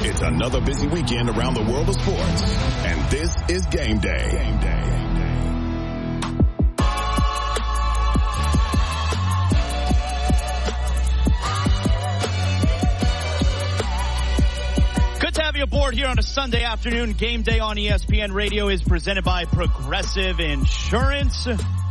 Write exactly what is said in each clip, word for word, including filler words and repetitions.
It's another busy weekend around the world of sports, and this is Game Day. Game Day. Good to have you aboard here on a Sunday afternoon. Game Day on E S P N Radio is presented by Progressive Insurance.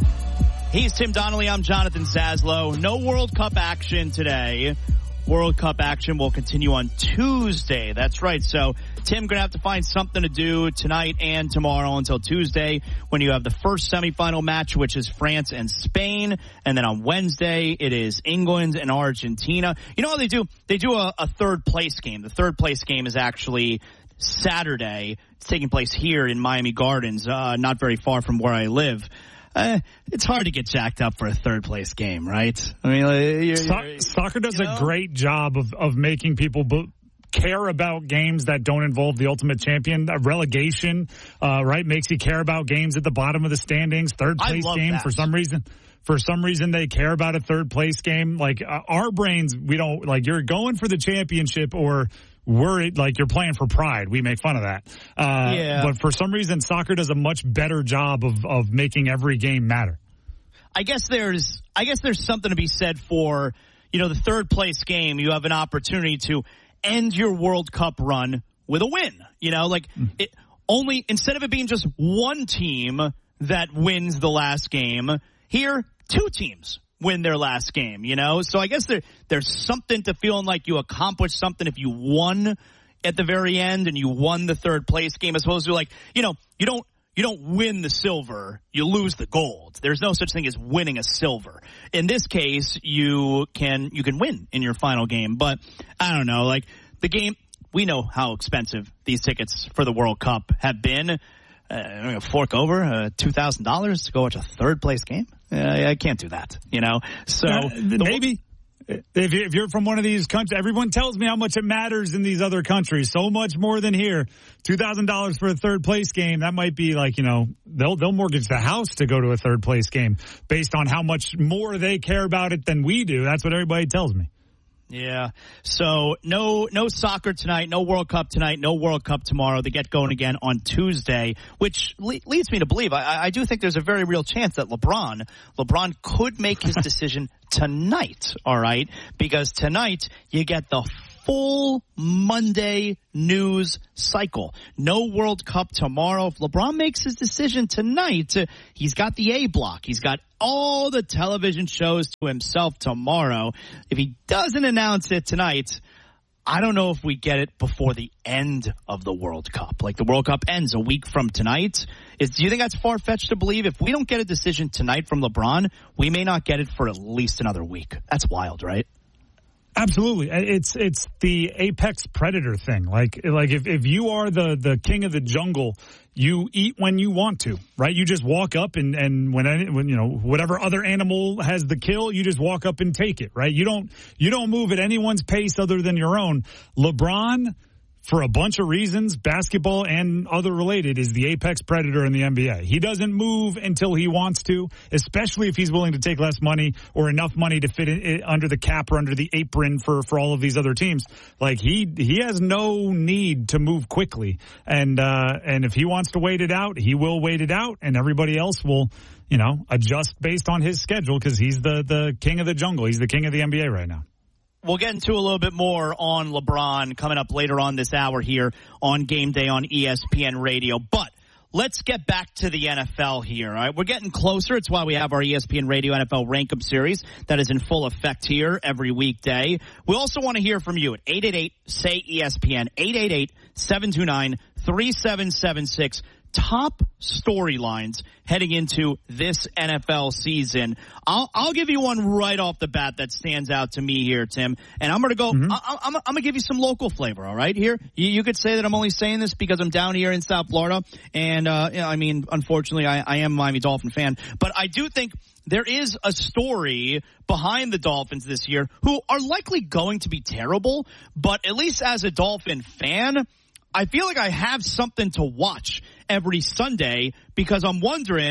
He's Tim Donnelly. I'm Jonathan Zaslow. No World Cup action today. World Cup action will continue on Tuesday. That's right. So, Tim, going to have to find something to do tonight and tomorrow until Tuesday when you have the first semifinal match, which is France and Spain. And then on Wednesday, it is England and Argentina. You know how they do? They do a, a third place game. The third place game is actually Saturday. It's taking place here in Miami Gardens, uh, not very far from where I live. Uh, it's hard to get jacked up for a third place game, right? I mean, you're, so- you're, soccer does you know? a great job of, of making people b- care about games that don't involve the ultimate champion. A relegation, uh, right, makes you care about games at the bottom of the standings. Third place game that. for some reason. For some reason, they care about a third place game. Like uh, our brains, we don't like. You're going for the championship or. Worried like you're playing for pride. We make fun of that. Uh, yeah. But for some reason, soccer does a much better job of, of making every game matter. I guess there's, I guess there's something to be said for, you know, the third place game. You have an opportunity to end your World Cup run with a win. You know, like it only, instead of it being just one team that wins the last game, here, two teams win their last game, you know? So I guess there there's something to feeling like you accomplished something if you won at the very end and you won the third place game, as opposed to like, you know, you don't you don't win the silver, you lose the gold. There's no such thing as winning a silver. In this case, you can you can win in your final game, but I don't know, like the game, we know how expensive these tickets for the World Cup have been. Uh, I'm going to fork over uh, two thousand dollars to go watch a third place game. Uh, I can't do that, you know. So uh, maybe if, if you're from one of these countries, everyone tells me how much it matters in these other countries. So much more than here. two thousand dollars for a third place game. That might be like, you know, they'll they'll mortgage the house to go to a third place game based on how much more they care about it than we do. That's what everybody tells me. Yeah. So no, no soccer tonight, no World Cup tonight, no World Cup tomorrow. They get going again on Tuesday, which le- leads me to believe I, I do think there's a very real chance that LeBron, LeBron could make his decision tonight. All right. Because tonight you get the full Monday news cycle. No World Cup tomorrow. If LeBron makes his decision tonight, he's got the A block. He's got all the television shows to himself tomorrow. If he doesn't announce it tonight, I don't know if we get it before the end of the World Cup. Like the World Cup ends a week from tonight. Is, do you think that's far-fetched to believe? If we don't get a decision tonight from LeBron, we may not get it for at least another week. That's wild, right? Absolutely. It's it's the apex predator thing. Like like if, if you are the, the king of the jungle, you eat when you want to, right? You just walk up and, and when, when you know whatever other animal has the kill, you just walk up and take it, right? You don't you don't move at anyone's pace other than your own. LeBron, for a bunch of reasons, basketball and other related, is the apex predator in the N B A. He doesn't move until he wants to, especially if he's willing to take less money or enough money to fit it under the cap or under the apron for, for all of these other teams. Like he he has no need to move quickly, and uh, and if he wants to wait it out, he will wait it out, and everybody else will, you know, adjust based on his schedule because he's the the king of the jungle. He's the king of the N B A right now. We'll get into a little bit more on LeBron coming up later on this hour here on Game Day on E S P N Radio. But let's get back to the N F L here. All right, we're getting closer. It's why we have our E S P N Radio N F L Rank-Up series that is in full effect here every weekday. We also want to hear from you at eight eight eight, S A Y, E S P N, eight eight eight, seven two nine, three seven seven six. Top storylines heading into this N F L season. I'll, I'll give you one right off the bat that stands out to me here, Tim. And I'm going to go, mm-hmm. I, I'm, I'm going to give you some local flavor, all right? Here, you, you could say that I'm only saying this because I'm down here in South Florida. And, uh, you know, I mean, unfortunately, I, I am a Miami Dolphin fan. But I do think there is a story behind the Dolphins this year who are likely going to be terrible. But at least as a Dolphin fan, I feel like I have something to watch every Sunday because I'm wondering,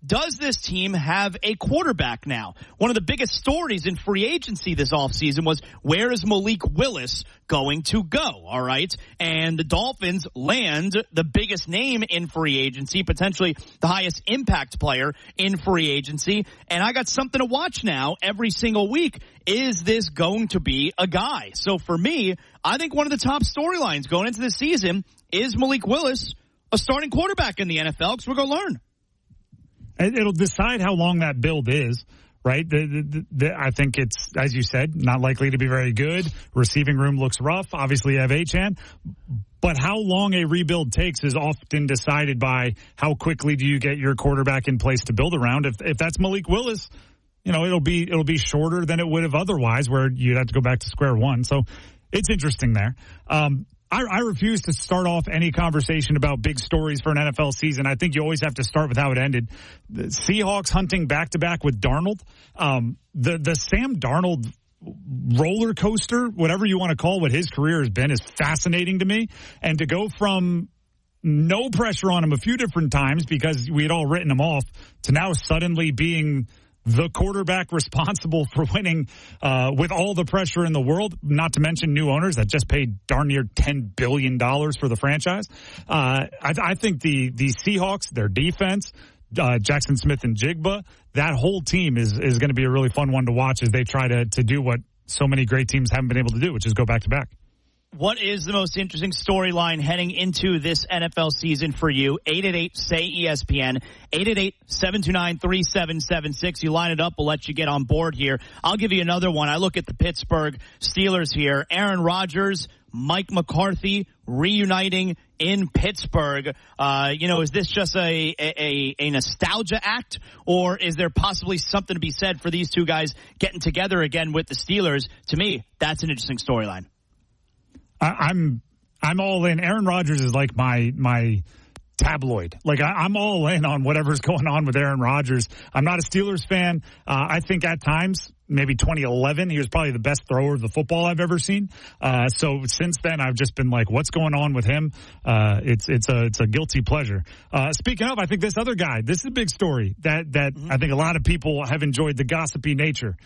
does this team have a quarterback now? One of the biggest stories in free agency this offseason was, where is Malik Willis going to go? All right. And the Dolphins land the biggest name in free agency, potentially the highest impact player in free agency. And I got something to watch now every single week. Is this going to be a guy? So for me, I think one of the top storylines going into the season is Malik Willis a starting quarterback in the N F L, because we're going to learn. It'll decide how long that build is, right? The, the, the, I think it's, as you said, not likely to be very good. Receiving room looks rough. Obviously, you have Achane. But how long a rebuild takes is often decided by how quickly do you get your quarterback in place to build around. If if that's Malik Willis, you know, it'll be it'll be shorter than it would have otherwise, where you'd have to go back to square one. So it's interesting there. Um, I, I refuse to start off any conversation about big stories for an N F L season. I think you always have to start with how it ended. The Seahawks hunting back-to-back with Darnold. Um, the, the Sam Darnold roller coaster, whatever you want to call what his career has been, is fascinating to me. And to go from no pressure on him a few different times because we had all written him off to now suddenly being the quarterback responsible for winning uh, with all the pressure in the world, not to mention new owners that just paid darn near ten billion dollars for the franchise. Uh, I, I think the, the Seahawks, their defense, uh, Jackson Smith and Jigba, that whole team is, is going to be a really fun one to watch as they try to, to do what so many great teams haven't been able to do, which is go back to back. What is the most interesting storyline heading into this N F L season for you? eight eight eight, S A Y, E S P N. eight eight eight, seven two nine, three seven seven six. You line it up, we'll let you get on board here. I'll give you another one. I look at the Pittsburgh Steelers here. Aaron Rodgers, Mike McCarthy reuniting in Pittsburgh. Uh, you know, is this just a, a, a nostalgia act, or is there possibly something to be said for these two guys getting together again with the Steelers? To me, that's an interesting storyline. I'm I'm all in. Aaron Rodgers is like my my tabloid. Like I, I'm all in on whatever's going on with Aaron Rodgers. I'm not a Steelers fan. Uh, I think at times, maybe twenty eleven, he was probably the best thrower of the football I've ever seen. Uh, so since then, I've just been like, what's going on with him? Uh, it's it's a it's a guilty pleasure. Uh, speaking of, I think this other guy, this is a big story that that mm-hmm. I think a lot of people have enjoyed the gossipy nature.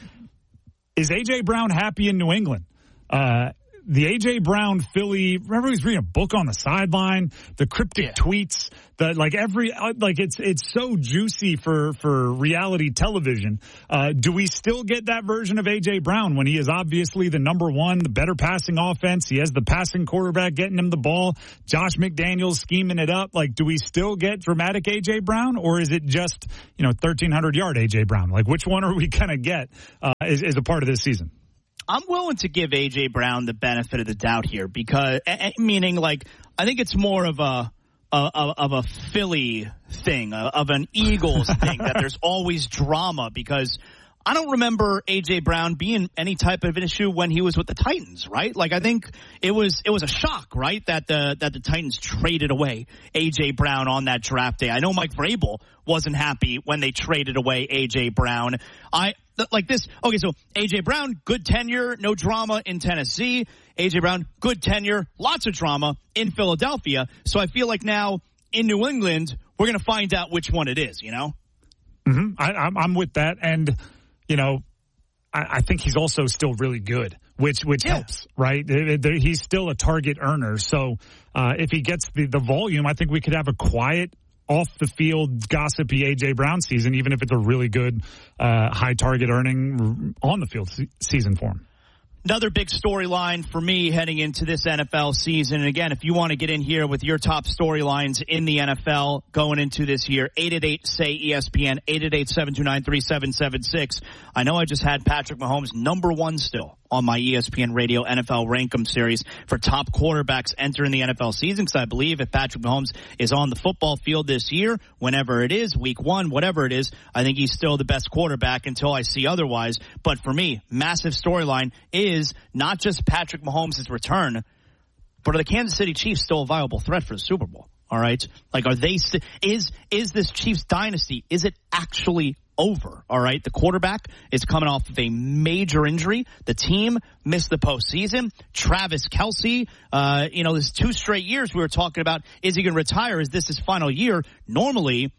Is A J Brown happy in New England? Uh, The A J Brown Philly, remember he was reading a book on the sideline, the cryptic yeah. tweets, the like every like it's it's so juicy for for reality television. Uh, do we still get that version of A J Brown when he is obviously the number one, the better passing offense? He has the passing quarterback getting him the ball. Josh McDaniels scheming it up. Like, do we still get dramatic A J Brown, or is it just, you know, thirteen hundred yard A J Brown? Like, which one are we gonna get uh, as, as a part of this season? I'm willing to give A J Brown the benefit of the doubt here, because, meaning, like, I think it's more of a of, of a Philly thing, of an Eagles thing, that there's always drama, because I don't remember A J Brown being any type of an issue when he was with the Titans, right? Like, I think it was it was a shock, right, that the that the Titans traded away A J Brown on that draft day. I know Mike Vrabel wasn't happy when they traded away A J Brown. I like this. Okay, so A J Brown, good tenure, no drama in Tennessee. A J Brown, good tenure, lots of drama in Philadelphia. So I feel like now in New England, we're going to find out which one it is, you know? Mm-hmm. I, I'm, I'm with that. And, you know, I, I think he's also still really good, which which yeah. helps, right? He's still a target earner. So uh, if he gets the, the volume, I think we could have a quiet, off-the-field, gossipy A J Brown season, even if it's a really good, uh, high target earning on-the-field se- season for him. Another big storyline for me heading into this N F L season. And again, if you want to get in here with your top storylines in the N F L going into this year, eight eight eight, S A Y, E S P N, eight eight eight, seven two nine, three seven seven six. I know I just had Patrick Mahomes number one still on my E S P N Radio N F L Rankum series for top quarterbacks entering the N F L season, because I believe if Patrick Mahomes is on the football field this year, whenever it is, week one, whatever it is, I think he's still the best quarterback until I see otherwise. But for me, massive storyline is not just Patrick Mahomes' return, but are the Kansas City Chiefs still a viable threat for the Super Bowl? All right? Like, are they, is, is this Chiefs dynasty, is it actually over? All right. The quarterback is coming off of a major injury. The team missed the postseason. Travis Kelce, uh, you know, there's two straight years we were talking about, is he going to retire? Is this his final year? Normally,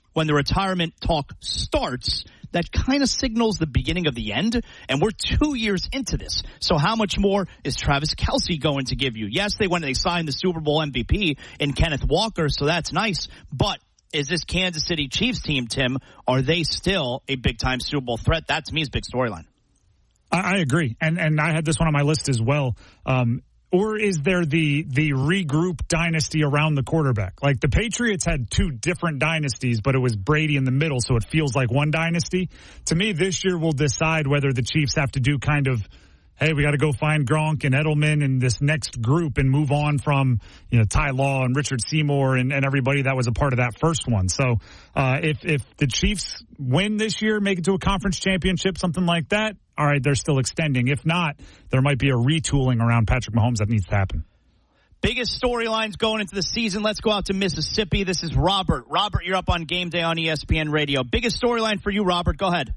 when the retirement talk starts, that kind of signals the beginning of the end, and we're two years into this. So how much more is Travis Kelce going to give you? Yes, they went and they signed the Super Bowl M V P in Kenneth Walker, so that's nice, but is this Kansas City Chiefs team, Tim, are they still a big-time Super Bowl threat? That, to me, is a big storyline. I, I agree, and and I had this one on my list as well. Um, or is there the the regroup dynasty around the quarterback? Like the Patriots had two different dynasties, but it was Brady in the middle, so it feels like one dynasty. To me, this year will decide whether the Chiefs have to do kind of, hey, we got to go find Gronk and Edelman and this next group and move on from, you know, Ty Law and Richard Seymour and, and everybody that was a part of that first one. So uh, if if the Chiefs win this year, make it to a conference championship, something like that, all right, they're still extending. If not, there might be a retooling around Patrick Mahomes that needs to happen. Biggest storylines going into the season. Let's go out to Mississippi. This is Robert. Robert, you're up on Game Day on E S P N Radio. Biggest storyline for you, Robert. Go ahead.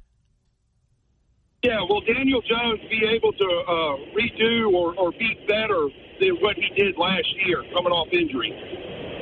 Yeah, will Daniel Jones be able to uh, redo or, or be better than what he did last year coming off injury?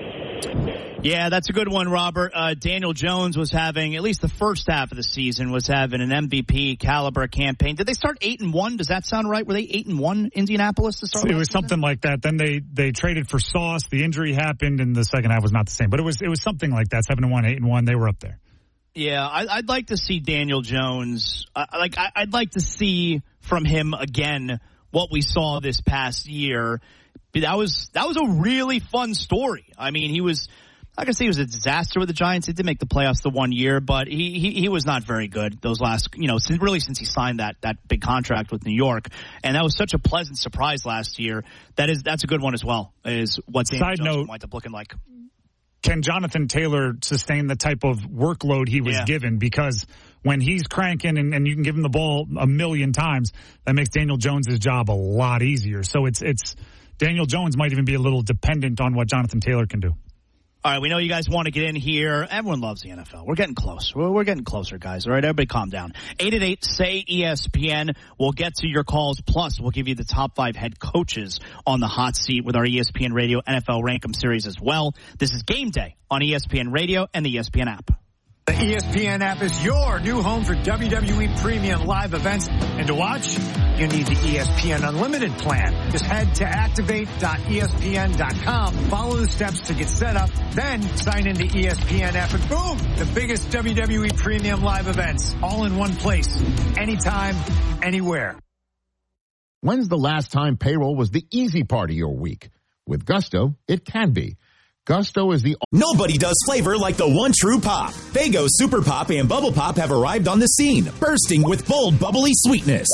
Yeah, that's a good one, Robert. Uh, Daniel Jones was having, at least the first half of the season, was having an M V P caliber campaign. Did they start eight and one? Does that sound right? Were they eight and one, Indianapolis, to start? It was something season? like that. Then they, they traded for Sauce. The injury happened, and the second half was not the same. But it was it was something like that. Seven and one, eight and one. They were up there. Yeah, I, I'd like to see Daniel Jones. Uh, like I, I'd like to see from him again what we saw this past year. That was that was a really fun story. I mean, he was. I can say he was a disaster with the Giants. He did make the playoffs the one year, but he, he, he was not very good those last, you know, since, really since he signed that, that big contract with New York. And that was such a pleasant surprise last year. That is, that's a good one as well, is what Daniel Side Jones note, might up looking like. Can Jonathan Taylor sustain the type of workload he was yeah. given? Because when he's cranking and, and you can give him the ball a million times, that makes Daniel Jones' job a lot easier. So it's, it's, Daniel Jones might even be a little dependent on what Jonathan Taylor can do. All right, we know you guys want to get in here. Everyone loves the N F L. We're getting close. We're, we're getting closer, guys. All right, everybody calm down. eight eight eight, S A Y, E S P N. We'll get to your calls. Plus, we'll give you the top five head coaches on the hot seat with our E S P N Radio N F L Rankem series as well. This is Game Day on E S P N Radio and the E S P N app. The E S P N app is your new home for W W E premium live events. And to watch, you need the E S P N Unlimited plan. Just head to activate dot E S P N dot com, follow the steps to get set up, then sign into E S P N app, and boom, the biggest W W E premium live events, all in one place, anytime, anywhere. When's the last time payroll was the easy part of your week? With Gusto, it can be. Gusto is the... Nobody does flavor like the one true pop. Faygo Super Pop and Bubble Pop have arrived on the scene, bursting with bold, bubbly sweetness.